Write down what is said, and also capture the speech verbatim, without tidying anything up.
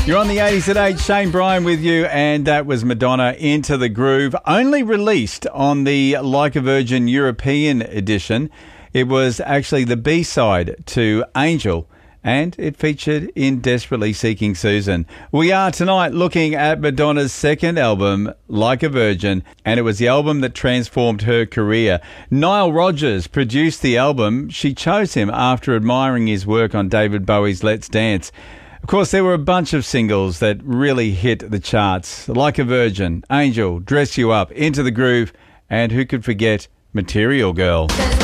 You're on the eighties at eight. Shane Bryan with you, and that was Madonna, Into the Groove. Only released on the Like a Virgin European edition. It was actually the B-side to Angel, and it featured in Desperately Seeking Susan. We are tonight looking at Madonna's second album, Like a Virgin, and it was the album that transformed her career. Nile Rodgers produced the album. She chose him after admiring his work on David Bowie's Let's Dance. Of course, there were a bunch of singles that really hit the charts. Like a Virgin, Angel, Dress You Up, Into the Groove, and who could forget Material Girl.